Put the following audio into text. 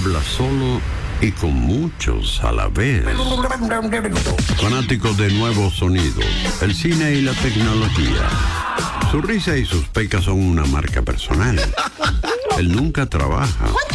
habla solo y con muchos a la vez. Fanático de nuevos sonidos, el cine y la tecnología. Su risa y sus pecas son una marca personal. Él nunca trabaja,